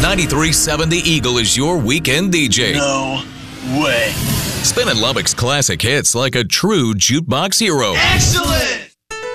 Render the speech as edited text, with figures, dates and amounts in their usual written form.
93.7 The Eagle is your weekend DJ. No way. Spinning Lubbock's classic hits like a true jukebox hero. Excellent!